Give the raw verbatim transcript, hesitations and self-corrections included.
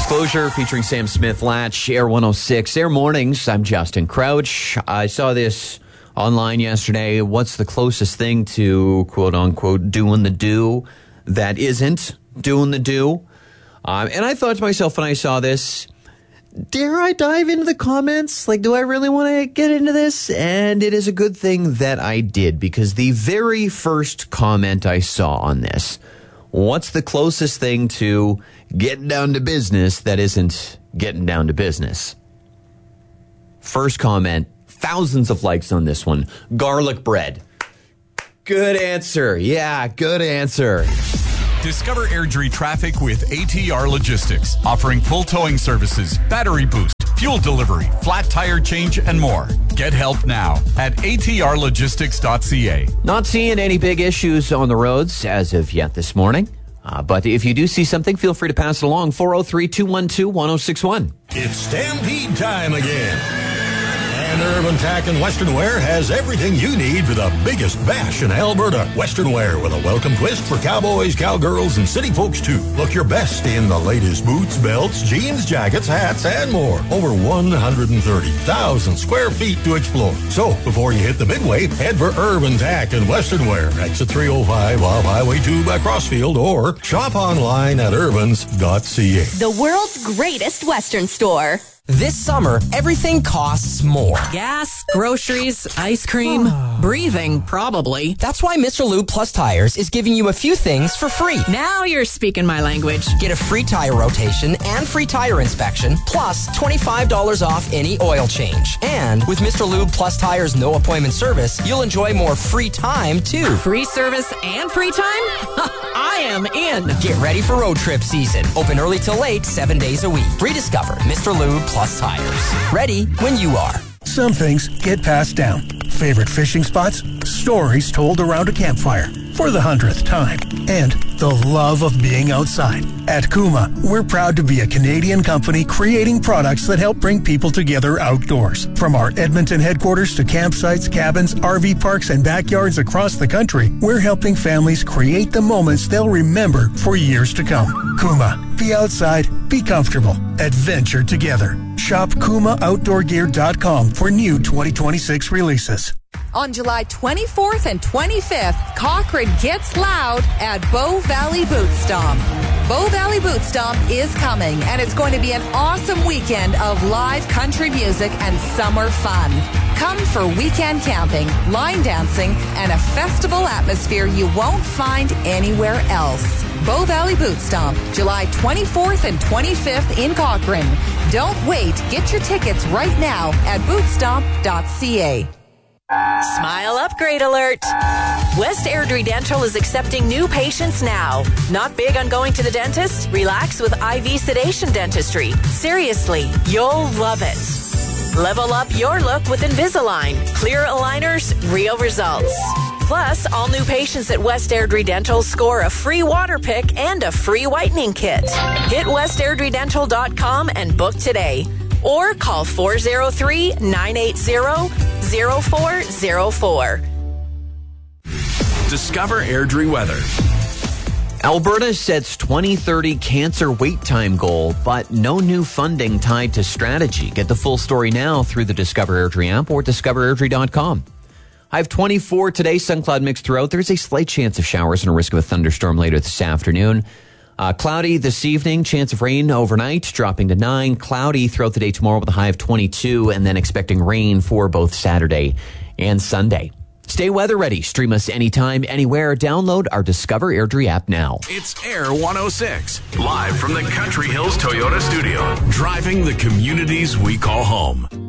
Disclosure featuring Sam Smith, Latch, Air one oh six, Air Mornings. I'm Justin Crouch. I saw this online yesterday. What's the closest thing to, quote unquote, doing the do that isn't doing the do? Um, and I thought to myself when I saw this, dare I dive into the comments? Like, do I really want to get into this? And it is a good thing that I did, because the very first comment I saw on this, what's the closest thing to getting down to business that isn't getting down to business? First comment, thousands of likes on this one. Garlic bread. Good answer. Yeah, good answer. Discover Airdrie traffic with A T R Logistics, offering full towing services, battery boost, fuel delivery, flat tire change, and more. Get help now at A T R logistics dot C A. Not seeing any big issues on the roads as of yet this morning. Uh, but if you do see something, feel free to pass it along. four oh three, two one two, one oh six one. It's Stampede time again. And Urban Tack and Western Wear has everything you need for the biggest bash in Alberta. Western Wear with a welcome twist for cowboys, cowgirls, and city folks too. Look your best in the latest boots, belts, jeans, jackets, hats, and more. Over one hundred thirty thousand square feet to explore. So, before you hit the midway, head for Urban Tack and Western Wear. Exit three oh five off Highway two by Crossfield, or shop online at urbans dot c a. The world's greatest Western store. This summer, everything costs more. Gas, groceries, ice cream, breathing, probably. That's why Mister Lube Plus Tires is giving you a few things for free. Now you're speaking my language. Get a free tire rotation and free tire inspection, plus twenty-five dollars off any oil change. And with Mister Lube Plus Tires no appointment service, you'll enjoy more free time too. Free service and free time? I am in. Get ready for road trip season. Open early till late, seven days a week. Rediscover Mister Lube Plus Tires. Ready when you are. Some things get passed down. Favorite fishing spots, stories told around a campfire for the hundredth time, and the love of being outside. At Kuma, we're proud to be a Canadian company creating products that help bring people together outdoors. From our Edmonton headquarters to campsites, cabins, R V parks, and backyards across the country, we're helping families create the moments they'll remember for years to come. Kuma, be outside, be comfortable, adventure together. Shop kuma outdoor gear dot com for new twenty twenty-six releases. On July twenty-fourth and twenty-fifth, Cochrane gets loud at Bow Valley Boot Stomp. Bow Valley Boot Stomp is coming, and it's going to be an awesome weekend of live country music and summer fun. Come for weekend camping, line dancing, and a festival atmosphere you won't find anywhere else. Bow Valley Boot Stomp, July twenty-fourth and twenty-fifth in Cochrane. Don't wait. Get your tickets right now at boot stomp dot c a. Smile upgrade alert. West Airdrie Dental is accepting new patients now. Not big on going to the dentist? Relax with I V sedation dentistry. Seriously, you'll love it. Level up your look with Invisalign. Clear aligners, real results. Plus, all new patients at West Airdrie Dental score a free water pick and a free whitening kit. Hit west airdrie dental dot com and book today. Or call four oh three, nine eight zero, zero four zero four. Discover Airdrie weather. Alberta sets twenty thirty cancer wait time goal, but no new funding tied to strategy. Get the full story now through the Discover Airdrie app or discover airdrie dot com. I have twenty-four today, sun cloud mix throughout. There's a slight chance of showers and a risk of a thunderstorm later this afternoon. Uh, cloudy this evening, chance of rain overnight, dropping to nine. Cloudy throughout the day tomorrow with a high of twenty-two, and then expecting rain for both Saturday and Sunday. Stay weather ready. Stream us anytime, anywhere. Download our Discover Airdrie app now. It's Air one oh six, live from the Country Hills Toyota studio, driving the communities we call home.